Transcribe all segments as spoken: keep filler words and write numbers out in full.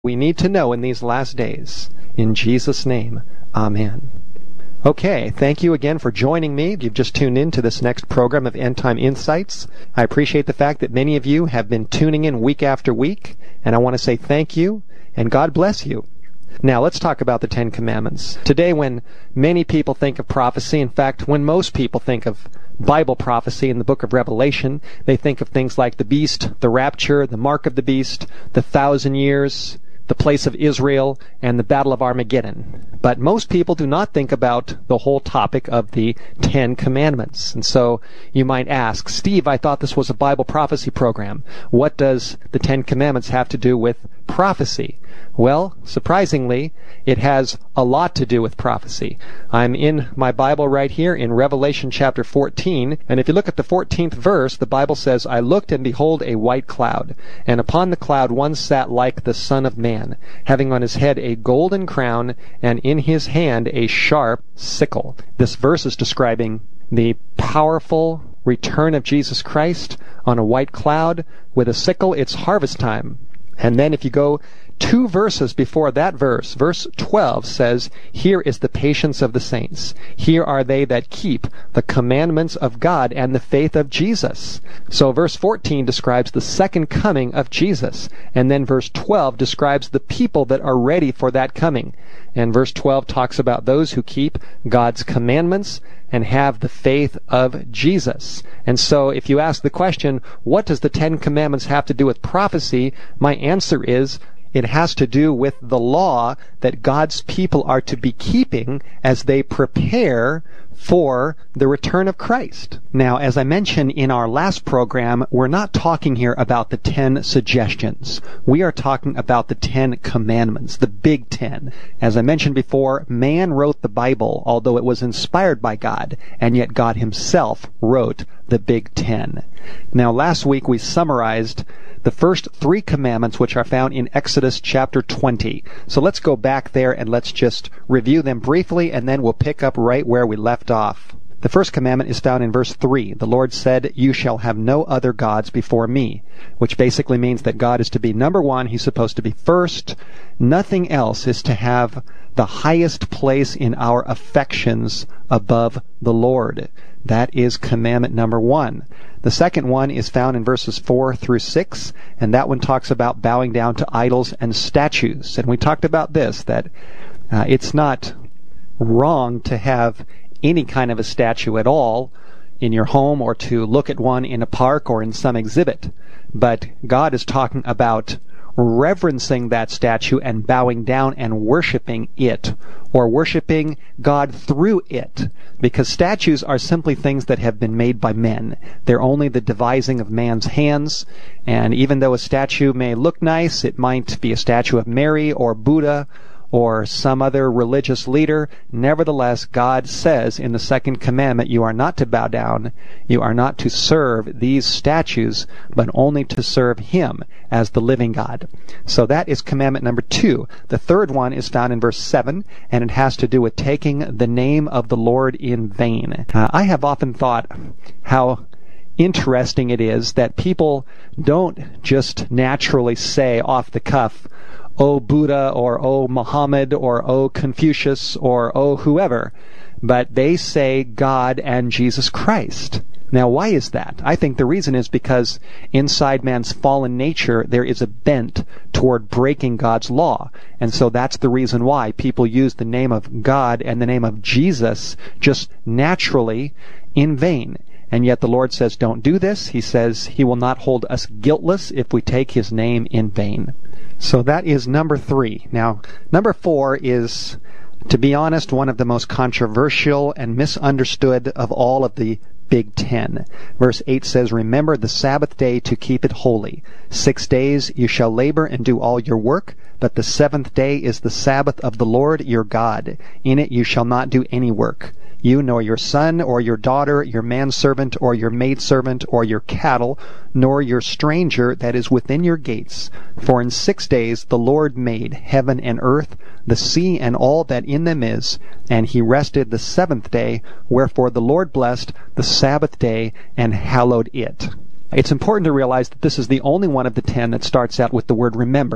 we need to know in these last days. In Jesus' name, amen. Okay, thank you again for joining me. You've just tuned in to this next program of End Time Insights. I appreciate the fact that many of you have been tuning in week after week, and I want to say thank you, and God bless you. Now, let's talk about the Ten Commandments. Today, when many people think of prophecy, in fact, when most people think of Bible prophecy in the book of Revelation, they think of things like the beast, the rapture, the mark of the beast, the thousand years, the place of Israel, and the battle of Armageddon. But most people do not think about the whole topic of the Ten Commandments. And so you might ask, Steve, I thought this was a Bible prophecy program. What does the Ten Commandments have to do with prophecy? Well, surprisingly, it has a lot to do with prophecy. I'm in my Bible right here in Revelation chapter fourteen, and if you look at the fourteenth verse, the Bible says, I looked, and behold, a white cloud, and upon the cloud one sat like the Son of Man, having on his head a golden crown, and in his hand a sharp sickle. This verse is describing the powerful return of Jesus Christ on a white cloud with a sickle. It's harvest time. And then if you go two verses before that verse, verse twelve says, here is the patience of the saints. Here are they that keep the commandments of God and the faith of Jesus. So verse fourteen describes the second coming of Jesus. And then verse twelve describes the people that are ready for that coming. And verse twelve talks about those who keep God's commandments and have the faith of Jesus. And so if you ask the question, what does the Ten Commandments have to do with prophecy? My answer is, it has to do with the law that God's people are to be keeping as they prepare for the return of Christ. Now, as I mentioned in our last program, we're not talking here about the ten suggestions. We are talking about the Ten Commandments, the Big Ten. As I mentioned before, man wrote the Bible, although it was inspired by God, and yet God himself wrote the Big Ten. Now, last week we summarized the first three commandments, which are found in Exodus chapter twenty. So let's go back there and let's just review them briefly, and then we'll pick up right where we left off. The first commandment is found in verse three. The Lord said, you shall have no other gods before me, which basically means that God is to be number one. He's supposed to be first. Nothing else is to have the highest place in our affections above the Lord. That is commandment number one. The second one is found in verses four through six, and that one talks about bowing down to idols and statues. And we talked about this, that uh, it's not wrong to have any kind of a statue at all in your home, or to look at one in a park or in some exhibit. But God is talking about reverencing that statue and bowing down and worshiping it, or worshiping God through it, because statues are simply things that have been made by men. They're only the devising of man's hands, and even though a statue may look nice, it might be a statue of Mary or Buddha or some other religious leader, nevertheless, God says in the second commandment, you are not to bow down, you are not to serve these statues, but only to serve Him as the living God. So that is commandment number two. The third one is found in verse seven, and it has to do with taking the name of the Lord in vain. Uh, I have often thought how interesting it is that people don't just naturally say off the cuff, "Oh Buddha," or "Oh Muhammad," or "Oh Confucius," or "Oh whoever," but they say God and Jesus Christ. Now, why is that? I think the reason is because inside man's fallen nature there is a bent toward breaking God's law. And so that's the reason why people use the name of God and the name of Jesus just naturally in vain. And yet the Lord says, don't do this. He says He will not hold us guiltless if we take His name in vain. So that is number three. Now, number four is, to be honest, one of the most controversial and misunderstood of all of the Big Ten. Verse eight says, remember the Sabbath day to keep it holy. Six days you shall labor and do all your work, but the seventh day is the Sabbath of the Lord your God. In it you shall not do any work. You nor your son or your daughter, your manservant or your maidservant or your cattle, nor your stranger that is within your gates. For in six days the Lord made heaven and earth, the sea and all that in them is, and He rested the seventh day. Wherefore the Lord blessed the Sabbath day and hallowed it. It's important to realize that this is the only one of the ten that starts out with the word remember.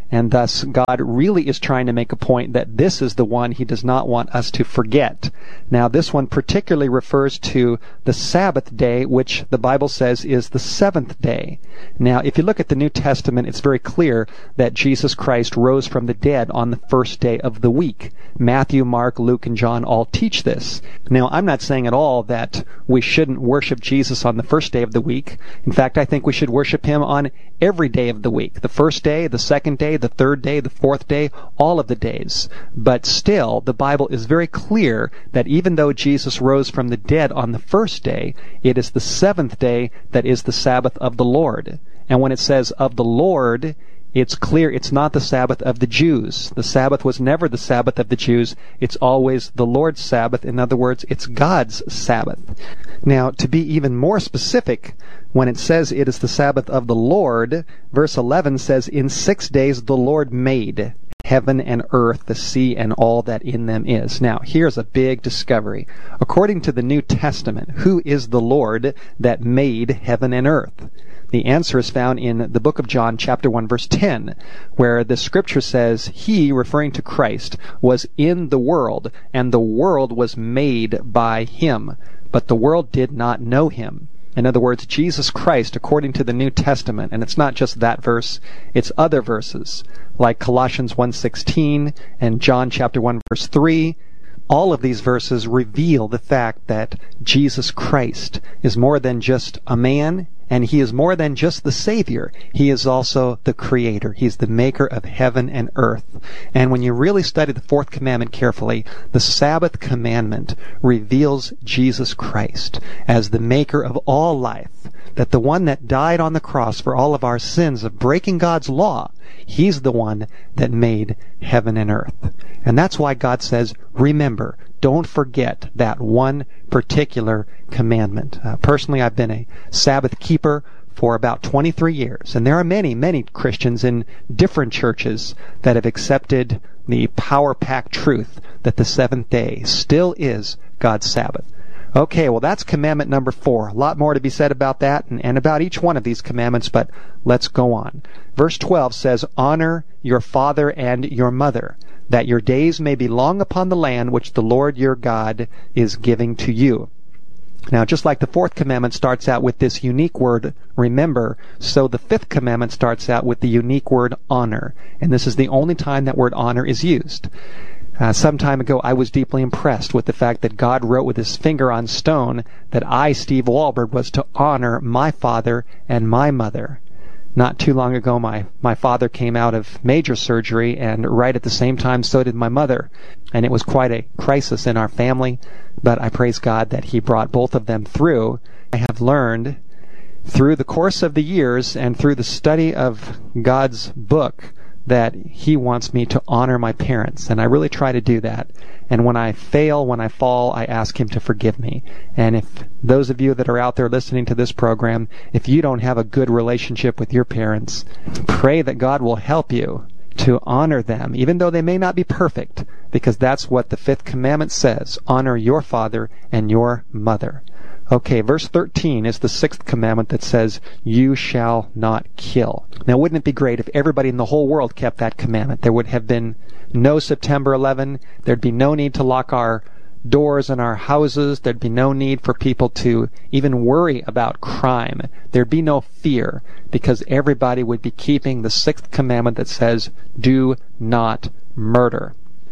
And thus, God really is trying to make a point that this is the one He does not want us to forget. Now, this one particularly refers to the Sabbath day, which the Bible says is the seventh day. Now, if you look at the New Testament, it's very clear that Jesus Christ rose from the dead on the first day of the week. Matthew, Mark, Luke, and John all teach this. Now, I'm not saying at all that we shouldn't worship Jesus on the first day of the week. In fact, I think we should worship Him on every day of the week. The first day, the second day, the third day, the fourth day, all of the days. But still, the Bible is very clear that even though Jesus rose from the dead on the first day, it is the seventh day that is the Sabbath of the Lord. And when it says of the Lord, it's clear it's not the Sabbath of the Jews. The Sabbath was never the Sabbath of the Jews. It's always the Lord's Sabbath. In other words, it's God's Sabbath. Now, to be even more specific, when it says it is the Sabbath of the Lord, verse eleven says, "In six days the Lord made heaven and earth, the sea, and all that in them is." Now, here's a big discovery. According to the New Testament, who is the Lord that made heaven and earth? The answer is found in the book of John, chapter one, verse ten, where the scripture says, He, referring to Christ, was in the world, and the world was made by Him, but the world did not know Him. In other words, Jesus Christ, according to the New Testament, and it's not just that verse, it's other verses, like Colossians one sixteen and John chapter one, verse three, all of these verses reveal the fact that Jesus Christ is more than just a man, and He is more than just the Savior. He is also the Creator. He's the maker of heaven and earth. And when you really study the fourth commandment carefully, the Sabbath commandment reveals Jesus Christ as the maker of all life, that the one that died on the cross for all of our sins of breaking God's law, He's the one that made heaven and earth. And that's why God says, remember, don't forget that one particular commandment. Uh, personally, I've been a Sabbath keeper for about twenty-three years, and there are many, many Christians in different churches that have accepted the power-packed truth that the seventh day still is God's Sabbath. Okay, well, that's commandment number four. A lot more to be said about that and, and about each one of these commandments, but let's go on. Verse twelve says, "Honor your father and your mother, that your days may be long upon the land which the Lord your God is giving to you." Now, just like the fourth commandment starts out with this unique word, remember, so the fifth commandment starts out with the unique word honor. And this is the only time that word honor is used. Uh, some time ago, I was deeply impressed with the fact that God wrote with His finger on stone that I, Steve Wahlberg, was to honor my father and my mother. Not too long ago, my, my father came out of major surgery, and right at the same time, so did my mother. And it was quite a crisis in our family, but I praise God that He brought both of them through. I have learned through the course of the years and through the study of God's book that He wants me to honor my parents, and I really try to do that. And when I fail, when I fall, I ask Him to forgive me. And if those of you that are out there listening to this program, if you don't have a good relationship with your parents, pray that God will help you to honor them, even though they may not be perfect, because that's what the fifth commandment says. Honor your father and your mother. Okay, verse thirteen is the sixth commandment that says, "You shall not kill." Now, wouldn't it be great if everybody in the whole world kept that commandment? There would have been no September eleventh. There'd be no need to lock our doors in our houses. There'd be no need for people to even worry about crime. There'd be no fear, because everybody would be keeping the sixth commandment that says, "Do not murder."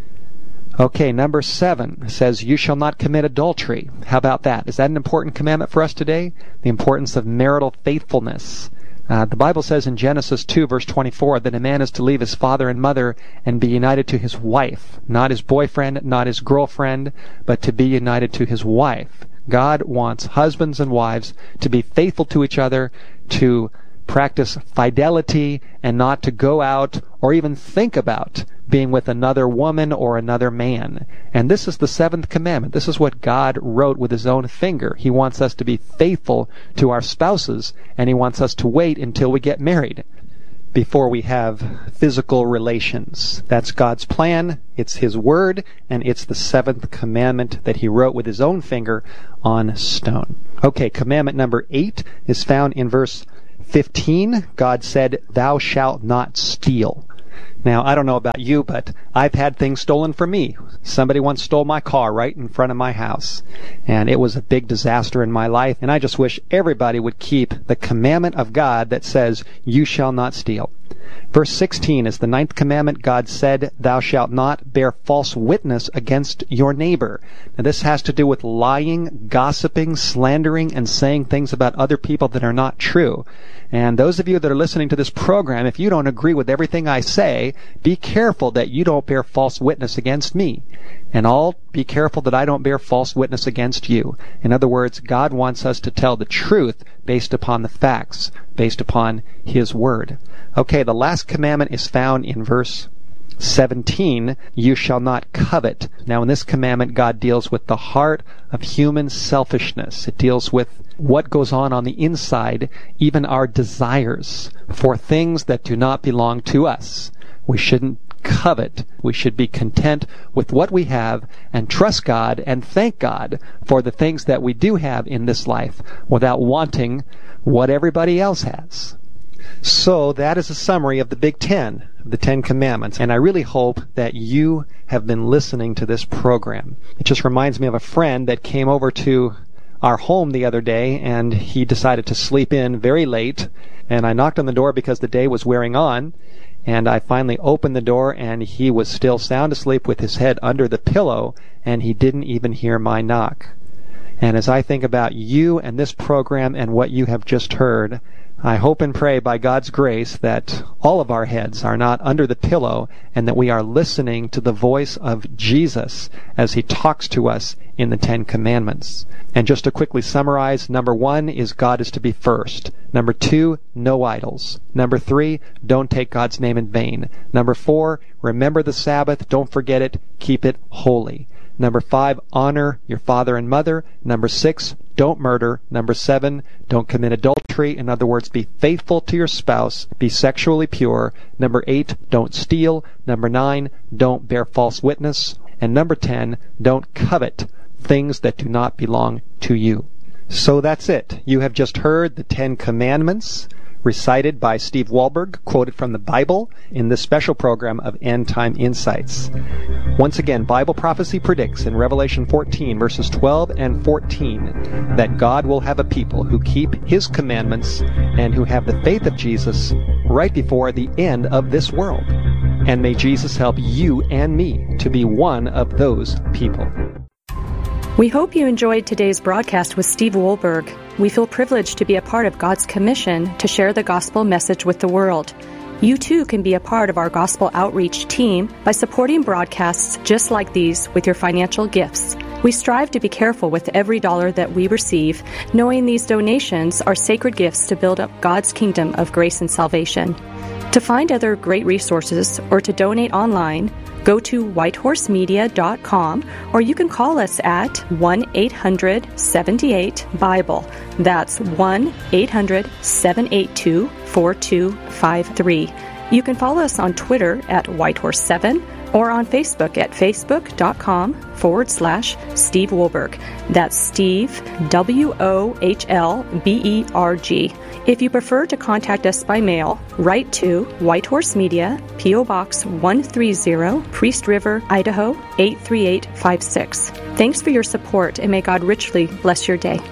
Okay, number seven says, "You shall not commit adultery." How about that? Is that an important commandment for us today? The importance of marital faithfulness. Uh, the Bible says in Genesis two, verse twenty-four, that a man is to leave his father and mother and be united to his wife. Not his boyfriend, not his girlfriend, but to be united to his wife. God wants husbands and wives to be faithful to each other, to practice fidelity, and not to go out or even think about being with another woman or another man. And this is the seventh commandment. This is what God wrote with His own finger. He wants us to be faithful to our spouses, and He wants us to wait until we get married before we have physical relations. That's God's plan. It's His word, and it's the seventh commandment that He wrote with His own finger on stone. Okay, commandment number eight is found in verse fifteen. God said, "Thou shalt not steal." Now, I don't know about you, but I've had things stolen from me. Somebody once stole my car right in front of my house, and it was a big disaster in my life, and I just wish everybody would keep the commandment of God that says, you shall not steal. Verse sixteen is the ninth commandment. God said, thou shalt not bear false witness against your neighbor. Now, this has to do with lying, gossiping, slandering, and saying things about other people that are not true. And those of you that are listening to this program, if you don't agree with everything I say, be careful that you don't bear false witness against me. And I'll be careful that I don't bear false witness against you. In other words, God wants us to tell the truth based upon the facts, based upon His Word. Okay, the last commandment is found in verse seventeen, you shall not covet. Now, in this commandment, God deals with the heart of human selfishness. It deals with what goes on on the inside, even our desires for things that do not belong to us. We shouldn't covet. We should be content with what we have and trust God and thank God for the things that we do have in this life without wanting what everybody else has. So that is a summary of the Big Ten, the Ten Commandments, and I really hope that you have been listening to this program. It just reminds me of a friend that came over to our home the other day, and he decided to sleep in very late, and I knocked on the door because the day was wearing on, and I finally opened the door, and he was still sound asleep with his head under the pillow, and he didn't even hear my knock. And as I think about you and this program and what you have just heard, I hope and pray by God's grace that all of our heads are not under the pillow and that we are listening to the voice of Jesus as He talks to us in the Ten Commandments. And just to quickly summarize, number one is God is to be first. Number two, no idols. Number three, don't take God's name in vain. Number four, remember the Sabbath, don't forget it, keep it holy. Number five, honor your father and mother. Number six, don't murder. Number seven, don't commit adultery. In other words, be faithful to your spouse. Be sexually pure. Number eight, don't steal. Number nine, don't bear false witness. And number ten, don't covet things that do not belong to you. So that's it. You have just heard the Ten Commandments recited by Steve Wohlberg, quoted from the Bible in this special program of End Time Insights. Once again, Bible prophecy predicts in Revelation fourteen, verses twelve and fourteen, that God will have a people who keep His commandments and who have the faith of Jesus right before the end of this world. And may Jesus help you and me to be one of those people. We hope you enjoyed today's broadcast with Steve Wohlberg. We feel privileged to be a part of God's commission to share the gospel message with the world. You too can be a part of our gospel outreach team by supporting broadcasts just like these with your financial gifts. We strive to be careful with every dollar that we receive, knowing these donations are sacred gifts to build up God's kingdom of grace and salvation. To find other great resources or to donate online, go to whitehorse media dot com, or you can call us at one eight hundred seven eight Bible. That's one eight hundred seven eight two four two five three. You can follow us on Twitter at whitehorse seven or on Facebook at facebook.com forward slash Steve Wohlberg. That's Steve, W O H L B E R G. If you prefer to contact us by mail, write to White Horse Media, P O Box one thirty, Priest River, Idaho eight three eight five six. Thanks for your support, and may God richly bless your day.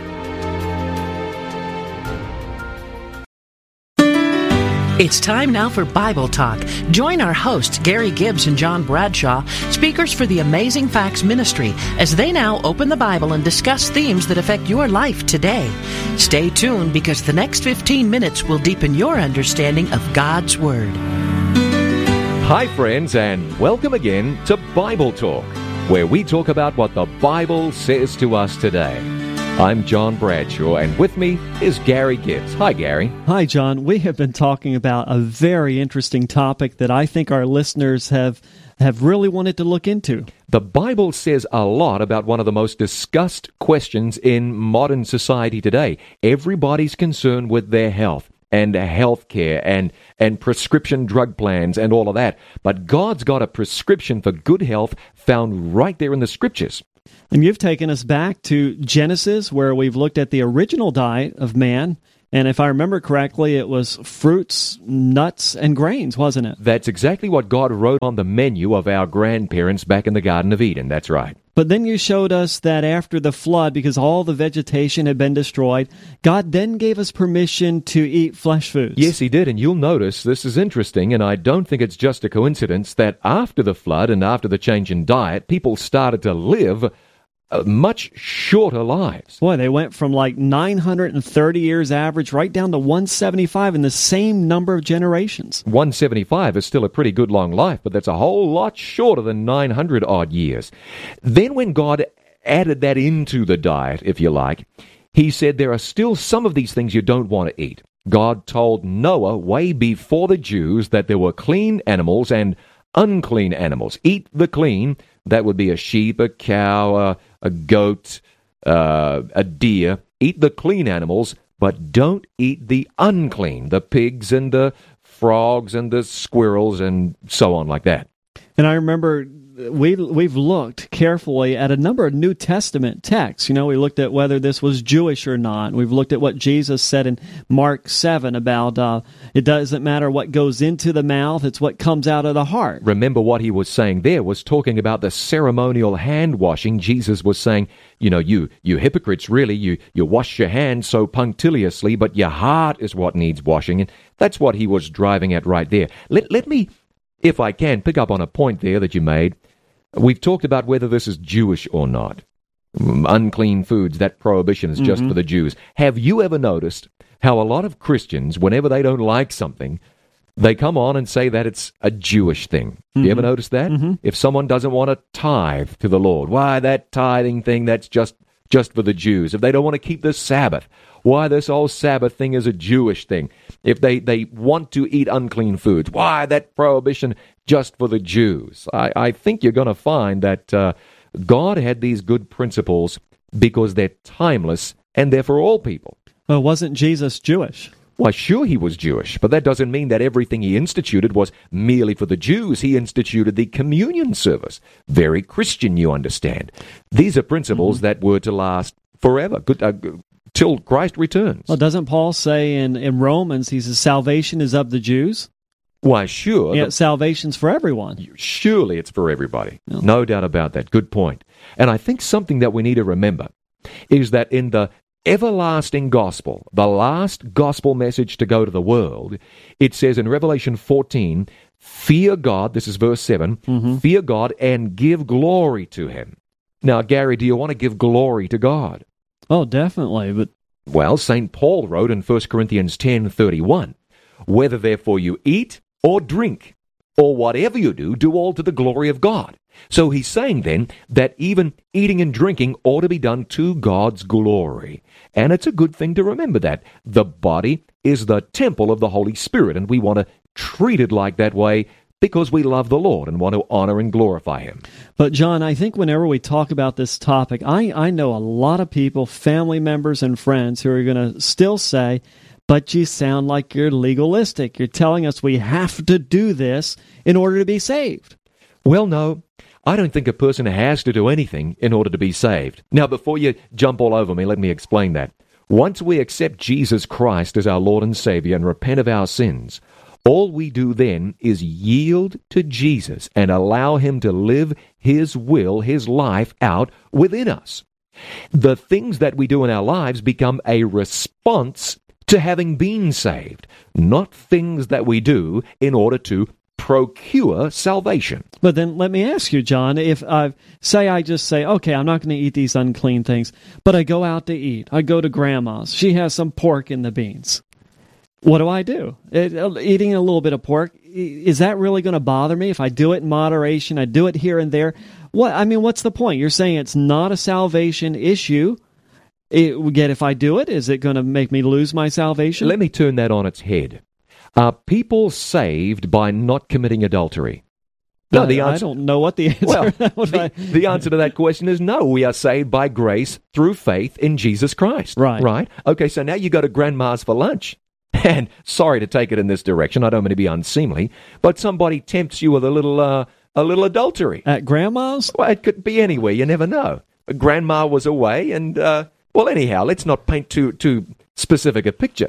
It's time now for Bible Talk. Join our hosts, Gary Gibbs and John Bradshaw, speakers for the Amazing Facts Ministry, as they now open the Bible and discuss themes that affect your life today. Stay tuned, because the next fifteen minutes will deepen your understanding of God's Word. Hi, friends, and welcome again to Bible Talk, where we talk about what the Bible says to us today. I'm John Bradshaw, and with me is Gary Gibbs. Hi, Gary. Hi, John. We have been talking about a very interesting topic that I think our listeners have have really wanted to look into. The Bible says a lot about one of the most discussed questions in modern society today. Everybody's concerned with their health and health care and, and prescription drug plans and all of that. But God's got a prescription for good health found right there in the Scriptures. And you've taken us back to Genesis, where we've looked at the original diet of man, And if I remember correctly, it was fruits, nuts, and grains, wasn't it? That's exactly what God wrote on the menu of our grandparents back in the Garden of Eden. That's right. But then you showed us that after the flood, because all the vegetation had been destroyed, God then gave us permission to eat flesh foods. Yes, he did, and you'll notice this is interesting, and I don't think it's just a coincidence that after the flood and after the change in diet, people started to live uh, much shorter lives. Boy, they went from like nine hundred thirty years average right down to one seventy-five in the same number of generations. one seventy-five is still a pretty good long life, but that's a whole lot shorter than nine hundred odd years. Then when God added that into the diet, if you like, he said there are still some of these things you don't want to eat. God told Noah way before the Jews that there were clean animals and unclean animals. Eat the clean. That would be a sheep, a cow, a, a goat, uh, a deer. Eat the clean animals, but don't eat the unclean, the pigs and the frogs and the squirrels and so on like that. And I remember we, we've looked carefully at a number of New Testament texts. You know, we looked at whether this was Jewish or not. We've looked at what Jesus said in Mark seven about uh, it doesn't matter what goes into the mouth, it's what comes out of the heart. Remember what he was saying there was talking about the ceremonial hand washing. Jesus was saying, you know, you you hypocrites, really, you, you wash your hands so punctiliously, but your heart is what needs washing. And that's what he was driving at right there. Let, let me, if I can, pick up on a point there that you made. We've talked about whether this is Jewish or not. Unclean foods, that prohibition is just mm-hmm. for the Jews. Have you ever noticed how a lot of Christians, whenever they don't like something, they come on and say that it's a Jewish thing? Mm-hmm. You ever notice that? Mm-hmm. If someone doesn't want to tithe to the Lord, why, that tithing thing, that's just, just for the Jews. If they don't want to keep the Sabbath, why, this whole Sabbath thing is a Jewish thing. If they, they want to eat unclean foods, why, that prohibition just for the Jews. I, I think you're going to find that uh, God had these good principles because they're timeless and they're for all people. Well, wasn't Jesus Jewish? Why, sure, he was Jewish, but that doesn't mean that everything he instituted was merely for the Jews. He instituted the communion service. Very Christian, you understand. These are principles mm-hmm. that were to last forever, good, uh, till Christ returns. Well, doesn't Paul say in, in Romans, he says, salvation is of the Jews? Why, sure. Yeah, salvation's for everyone. Surely it's for everybody. No. no doubt about that. Good point. And I think something that we need to remember is that in the everlasting gospel, the last gospel message to go to the world, it says in Revelation fourteen, fear God, this is verse seven, mm-hmm. fear God and give glory to him. Now, Gary, do you want to give glory to God? Oh, definitely. But well, Saint Paul wrote in First Corinthians ten thirty-one, whether therefore you eat or drink, or whatever you do, do all to the glory of God. So he's saying then that even eating and drinking ought to be done to God's glory. And it's a good thing to remember that. The body is the temple of the Holy Spirit, and we want to treat it like that way because we love the Lord and want to honor and glorify him. But John, I think whenever we talk about this topic, I, I know a lot of people, family members and friends, who are going to still say, but you sound like you're legalistic. You're telling us we have to do this in order to be saved. Well, no, I don't think a person has to do anything in order to be saved. Now, before you jump all over me, let me explain that. Once we accept Jesus Christ as our Lord and Savior and repent of our sins, all we do then is yield to Jesus and allow him to live his will, his life out within us. The things that we do in our lives become a response to having been saved, not things that we do in order to procure salvation. But then let me ask you, John, if I say I just say, okay, I'm not going to eat these unclean things, but I go out to eat. I go to Grandma's. She has some pork in the beans. What do I do? It, eating a little bit of pork, is that really going to bother me if I do it in moderation? I do it here and there. What I mean, what's the point? You're saying it's not a salvation issue. It, yet if I do it, is it going to make me lose my salvation? Let me turn that on its head. Are people saved by not committing adultery? No, the answer, I don't know what the answer well, is. the, I... the answer to that question is no. We are saved by grace through faith in Jesus Christ. Right. Right? Okay, so now you go to Grandma's for lunch. And sorry to take it in this direction. I don't mean to be unseemly. But somebody tempts you with a little uh, a little adultery. At Grandma's? Well, it could be anywhere. You never know. Grandma was away and... Uh, Well, anyhow, let's not paint too too specific a picture.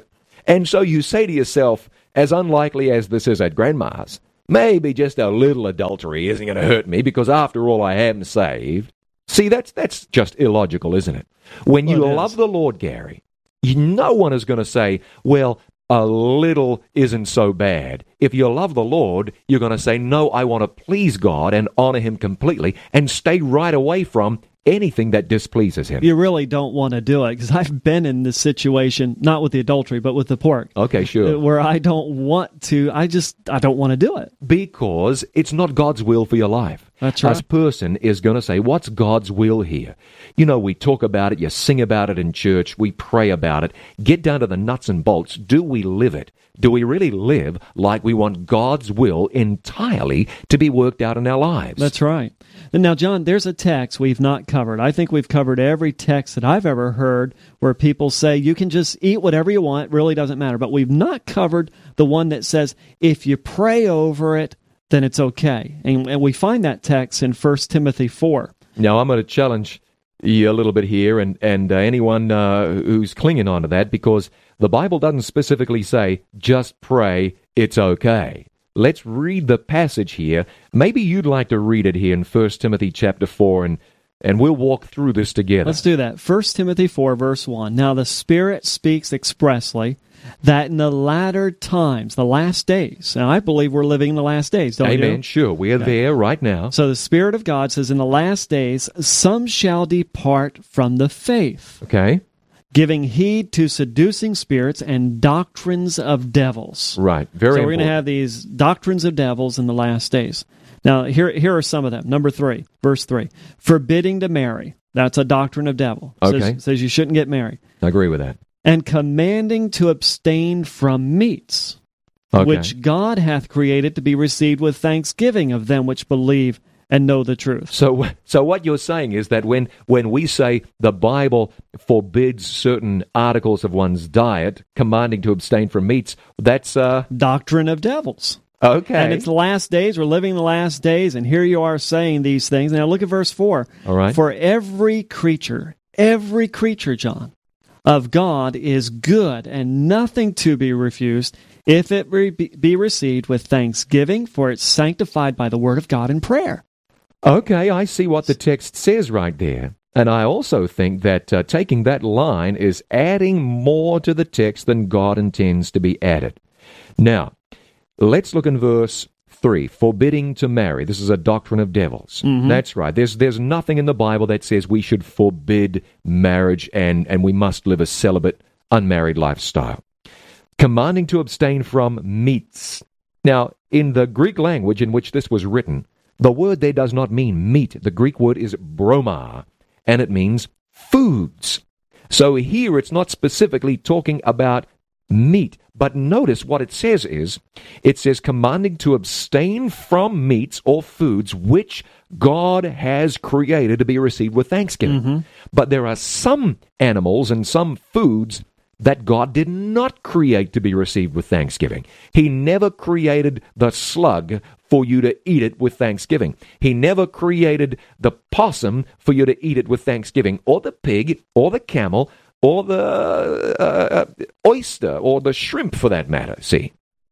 And so you say to yourself, as unlikely as this is at Grandma's, maybe just a little adultery isn't going to hurt me because after all I am saved. See, that's that's just illogical, isn't it? When you Well, it love is. the Lord, Gary, you, no one is going to say, well, a little isn't so bad. If you love the Lord, you're going to say, no, I want to please God and honor Him completely and stay right away from anything that displeases Him. You really don't want to do it, because I've been in this situation, not with the adultery, but with the pork, Okay, sure. where I don't want to, I just, I don't want to do it. Because it's not God's will for your life. That's right. Us person is going to say, what's God's will here? You know, we talk about it, you sing about it in church, we pray about it. Get down to the nuts and bolts. Do we live it? Do we really live like we want God's will entirely to be worked out in our lives? That's right. And now, John, there's a text we've not covered. I think we've covered every text that I've ever heard where people say you can just eat whatever you want, it really doesn't matter. But we've not covered the one that says if you pray over it, then it's okay. And, and we find that text in First Timothy four. Now, I'm going to challenge you a little bit here, and, and uh, anyone uh, who's clinging on to that, because the Bible doesn't specifically say, just pray, it's okay. Let's read the passage here. Maybe you'd like to read it here in First Timothy chapter four, and, and we'll walk through this together. Let's do that. First Timothy four, verse one. Now the Spirit speaks expressly that in the latter times, the last days, and I believe we're living in the last days, don't Amen. you? Sure, we are there right now. So the Spirit of God says, in the last days, some shall depart from the faith, Okay? giving heed to seducing spirits and doctrines of devils. Right. Very so we're important. going to have these doctrines of devils in the last days. Now, here, here are some of them. Number three, verse three. Forbidding to marry. That's a doctrine of devil. It Okay. Says, says you shouldn't get married. I agree with that. And commanding to abstain from meats, Okay. which God hath created to be received with thanksgiving of them which believe and know the truth. So, so what you're saying is that when, when we say the Bible forbids certain articles of one's diet, commanding to abstain from meats, that's uh Doctrine of devils. okay. And it's the last days. We're living the last days, and here you are saying these things. Now look at verse four. All right. For every creature, every creature, John, of God is good, and nothing to be refused, if it re- be received with thanksgiving, for it's sanctified by the word of God in prayer. Okay, I see what the text says right there. And I also think that uh, taking that line is adding more to the text than God intends to be added. Now, let's look in verse three, forbidding to marry. This is a doctrine of devils. Mm-hmm. That's right. There's there's nothing in the Bible that says we should forbid marriage and, and we must live a celibate, unmarried lifestyle. Commanding to abstain from meats. Now, in the Greek language in which this was written, the word there does not mean meat. The Greek word is broma, and it means foods. So here it's not specifically talking about meat, but notice what it says is, it says commanding to abstain from meats or foods which God has created to be received with thanksgiving. Mm-hmm. But there are some animals and some foods that God did not create to be received with thanksgiving. He never created the slug for you to eat it with thanksgiving. He never created the possum for you to eat it with thanksgiving, or the pig, or the camel, or the uh, oyster, or the shrimp for that matter, see?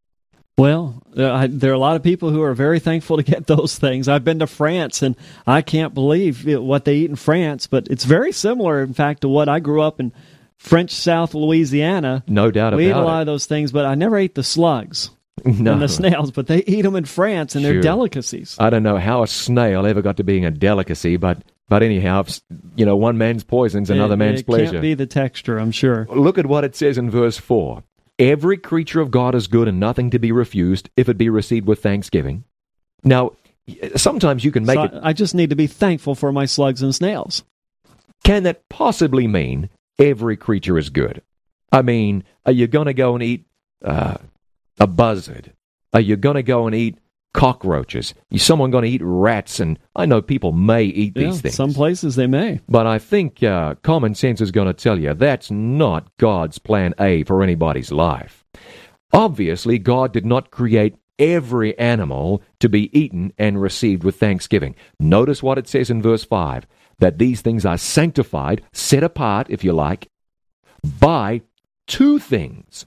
Well, uh, I, there are a lot of people who are very thankful to get those things. I've been to France, and I can't believe you know, what they eat in France, but it's very similar, in fact, to what I grew up in French South Louisiana. No doubt We eat a about lot it. of those things, but I never ate the slugs No. and the snails, but they eat them in France, and they're Sure. delicacies. I don't know how a snail ever got to being a delicacy, but but anyhow, you know, one man's poison's another it, man's it pleasure. can't be the texture, I'm sure. Look at what it says in verse four. Every creature of God is good and nothing to be refused if it be received with thanksgiving. Now, sometimes you can make So it... I, I just need to be thankful for my slugs and snails. Can that possibly mean every creature is good? I mean, are you going to go and eat uh, a buzzard? Are you going to go and eat cockroaches? Is someone going to eat rats? And I know people may eat Yeah, these things. some places they may. But I think uh, common sense is going to tell you that's not God's plan A for anybody's life. Obviously, God did not create every animal to be eaten and received with thanksgiving. Notice what it says in verse five, that these things are sanctified, set apart, if you like, by two things.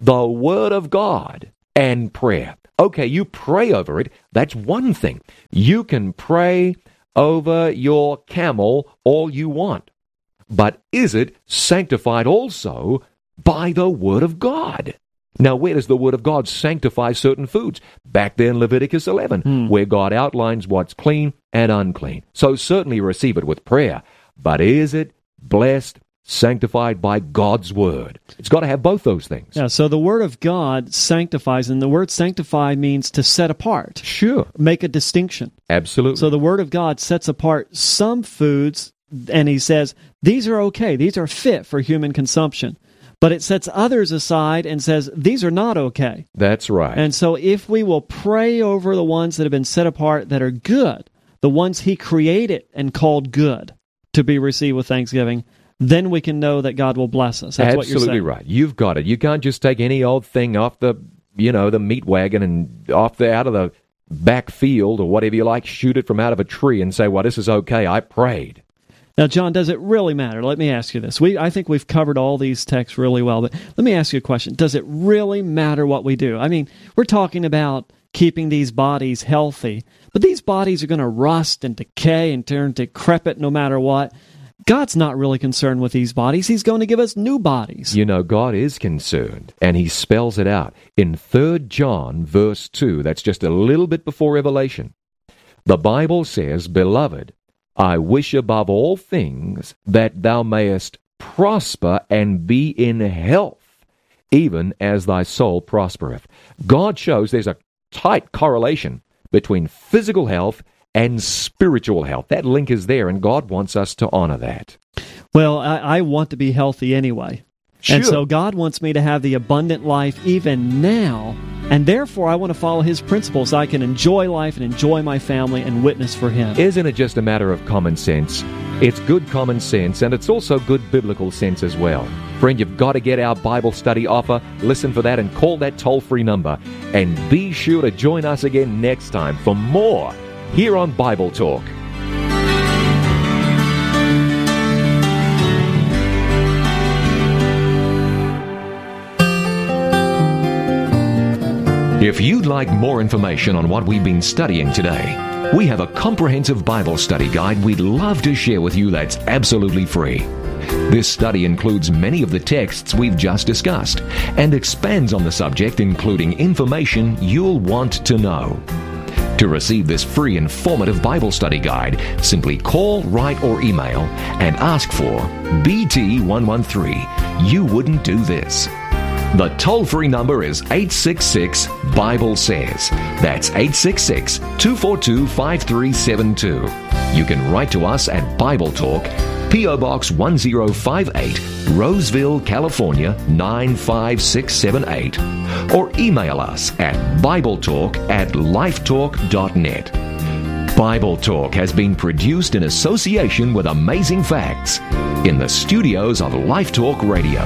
the Word of God and prayer. Okay, you pray over it. That's one thing. You can pray over your camel all you want. But is it sanctified also by the Word of God? Now, where does the Word of God sanctify certain foods? Back there in Leviticus eleven, hmm. where God outlines what's clean and unclean. So certainly receive it with prayer. But is it blessed, sanctified by God's Word? It's got to have both those things. Yeah, so the Word of God sanctifies, and the word sanctify means to set apart. Sure. Make a distinction. Absolutely. So the Word of God sets apart some foods, and he says, these are okay, these are fit for human consumption. But it sets others aside and says, these are not okay. That's right. And so if we will pray over the ones that have been set apart that are good, the ones he created and called good to be received with thanksgiving, then we can know that God will bless us. That's Absolutely what you're saying. Right. You've got it. You can't just take any old thing off the, you know, the meat wagon and off the out of the back field or whatever you like, shoot it from out of a tree and say, well, this is okay, I prayed. Now, John, does it really matter? Let me ask you this. We, I think we've covered all these texts really well, but let me ask you a question. Does it really matter what we do? I mean, we're talking about keeping these bodies healthy, but these bodies are going to rust and decay and turn decrepit no matter what. God's not really concerned with these bodies. He's going to give us new bodies. You know, God is concerned, and he spells it out. In Third John, verse two, that's just a little bit before Revelation, the Bible says, Beloved, I wish above all things that thou mayest prosper and be in health, even as thy soul prospereth. God shows there's a tight correlation between physical health and spiritual health. That link is there, and God wants us to honor that. Well, I, I want to be healthy anyway. Sure. And so God wants me to have the abundant life even now, and therefore I want to follow his principles so I can enjoy life and enjoy my family and witness for him. Isn't it just a matter of common sense? It's good common sense, and it's also good biblical sense as well. Friend, you've got to get our Bible study offer. Listen for that and call that toll-free number. And be sure to join us again next time for more here on Bible Talk. If you'd like more information on what we've been studying today, we have a comprehensive Bible study guide we'd love to share with you that's absolutely free. This study includes many of the texts we've just discussed and expands on the subject, including information you'll want to know. To receive this free informative Bible study guide, simply call, write, or email and ask for B T one one three. You wouldn't do this. The toll-free number is eight six six, Bible says. That's eight six six, two four two, five three seven two. You can write to us at Bible Talk, P O Box one zero five eight, Roseville, California nine five six seven eight, or email us at BibleTalk at lifetalk dot net. Bible Talk has been produced in association with Amazing Facts in the studios of Life Talk Radio.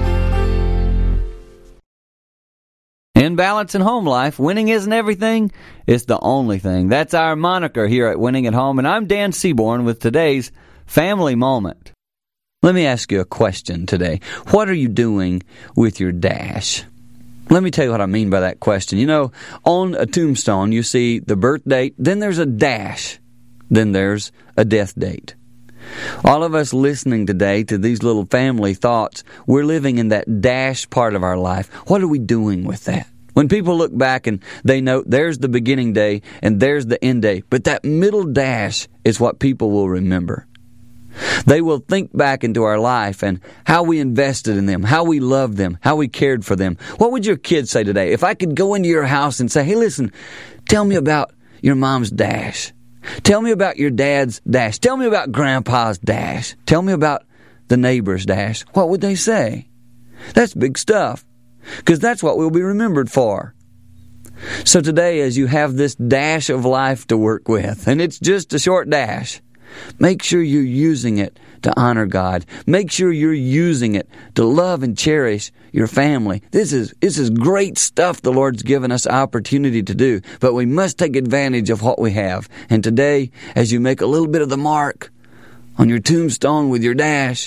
In balance and home life, winning isn't everything, it's the only thing. That's our moniker here at Winning at Home, and I'm Dan Seaborn with today's Family Moment. Let me ask you a question today. What are you doing with your dash? Let me tell you what I mean by that question. You know, on a tombstone, you see the birth date, then there's a dash, then there's a death date. All of us listening today to these little family thoughts, we're living in that dash part of our life. What are we doing with that? When people look back and they note there's the beginning day and there's the end day, but that middle dash is what people will remember. They will think back into our life and how we invested in them, how we loved them, how we cared for them. What would your kids say today? If I could go into your house and say, hey, listen, tell me about your mom's dash. Tell me about your dad's dash. Tell me about grandpa's dash. Tell me about the neighbor's dash. What would they say? That's big stuff, because that's what we'll be remembered for. So today, as you have this dash of life to work with, and it's just a short dash, make sure you're using it to honor God. Make sure you're using it to love and cherish your family. This is this is great stuff the Lord's given us opportunity to do, but we must take advantage of what we have. And today, as you make a little bit of the mark on your tombstone with your dash,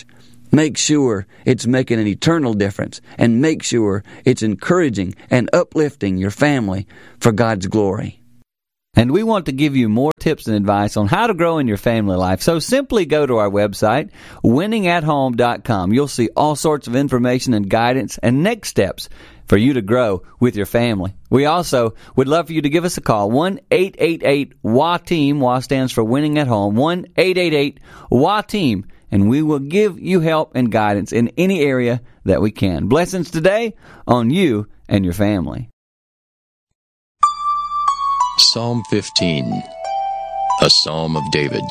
Make sure it's making an eternal difference, and make sure it's encouraging and uplifting your family for God's glory. And we want to give you more tips and advice on how to grow in your family life. So simply go to our website, winning at home dot com. You'll see all sorts of information and guidance and next steps for you to grow with your family. We also would love for you to give us a call, one eight eight eight W A T E A M. W A stands for Winning at Home, one eight eight eight W A T E A M. And we will give you help and guidance in any area that we can. Blessings today on you and your family. Psalm fifteen, a Psalm of David.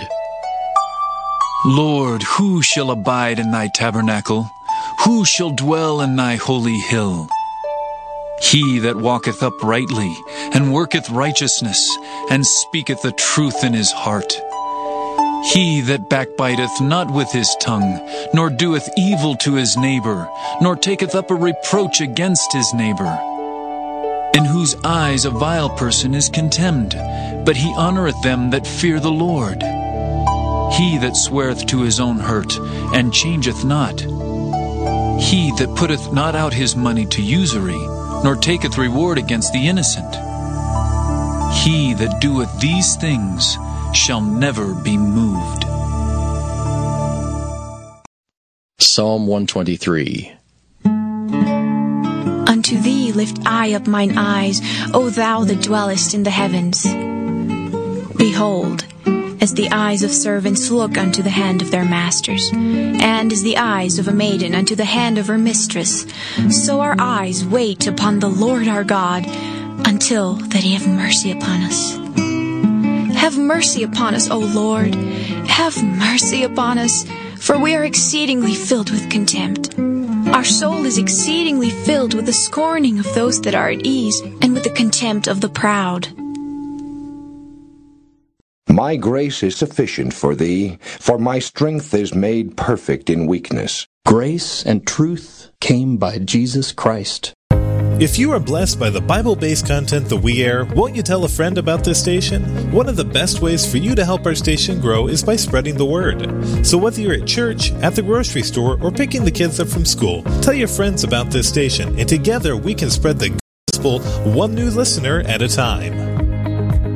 Lord, who shall abide in thy tabernacle? Who shall dwell in thy holy hill? He that walketh uprightly, and worketh righteousness, and speaketh the truth in his heart. He that backbiteth not with his tongue, nor doeth evil to his neighbor, nor taketh up a reproach against his neighbor. In whose eyes a vile person is contemned, but he honoureth them that fear the Lord. He that sweareth to his own hurt, and changeth not. He that putteth not out his money to usury, nor taketh reward against the innocent. He that doeth these things shall never be moved. Psalm one twenty-three. Unto thee lift I up mine eyes, O thou that dwellest in the heavens. Behold, as the eyes of servants look unto the hand of their masters, and as the eyes of a maiden unto the hand of her mistress, so our eyes wait upon the Lord our God, until that he have mercy upon us. Have mercy upon us, O Lord. Have mercy upon us, for we are exceedingly filled with contempt. Our soul is exceedingly filled with the scorning of those that are at ease, and with the contempt of the proud. My grace is sufficient for thee, for my strength is made perfect in weakness. Grace and truth came by Jesus Christ. If you are blessed by the Bible-based content that we air, won't you tell a friend about this station? One of the best ways for you to help our station grow is by spreading the word. So whether you're at church, at the grocery store, or picking the kids up from school, tell your friends about this station, and together we can spread the gospel one new listener at a time.